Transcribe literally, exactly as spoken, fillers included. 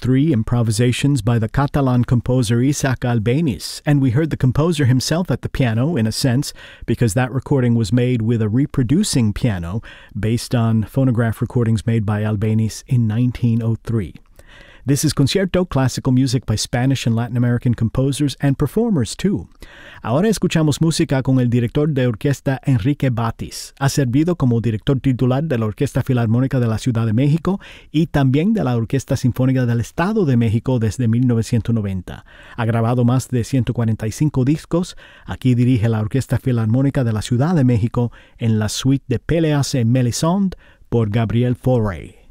three improvisations by the Catalan composer Isaac Albéniz, and we heard the composer himself at the piano, in a sense, because that recording was made with a reproducing piano based on phonograph recordings made by Albéniz in nineteen oh three. This is Concierto, classical music by Spanish and Latin American composers and performers too. Ahora escuchamos música con el director de orquesta Enrique Batis. Ha servido como director titular de la Orquesta Filarmónica de la Ciudad de México y también de la Orquesta Sinfónica del Estado de México desde mil novecientos noventa. Ha grabado más de ciento cuarenta y cinco discos. Aquí dirige la Orquesta Filarmónica de la Ciudad de México en la suite de Péléas et Mélisande por Gabriel Fauré.